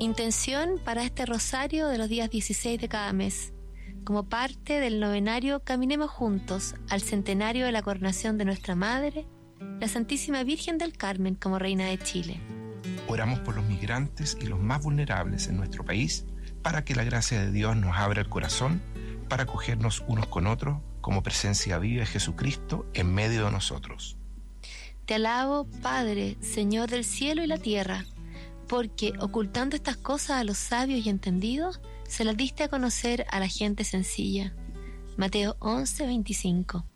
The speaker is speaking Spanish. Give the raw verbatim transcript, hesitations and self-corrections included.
Intención para este rosario de los días dieciséis de cada mes. Como parte del novenario, caminemos juntos al centenario de la coronación de nuestra Madre, la Santísima Virgen del Carmen, como Reina de Chile. Oramos por los migrantes y los más vulnerables en nuestro país, para que la gracia de Dios nos abra el corazón, para acogernos unos con otros como presencia viva de Jesucristo en medio de nosotros. Te alabo, Padre, Señor del cielo y la tierra, porque, ocultando estas cosas a los sabios y entendidos, se las diste a conocer a la gente sencilla. Mateo once, veinticinco.